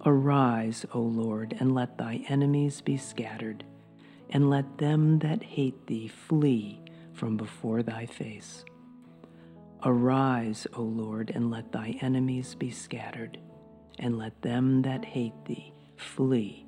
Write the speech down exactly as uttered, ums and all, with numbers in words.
Arise, O Lord, and let thy enemies be scattered, and let them that hate thee flee from before thy face. Arise, O Lord, and let thy enemies be scattered, and let them that hate thee flee